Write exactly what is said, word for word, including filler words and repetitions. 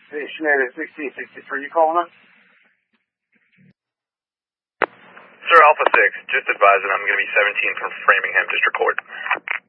Hey, Schneider, sixteen sixty-three, you calling us? Sir, Alpha six, just advising I'm going to be seventeen from Framingham District Court.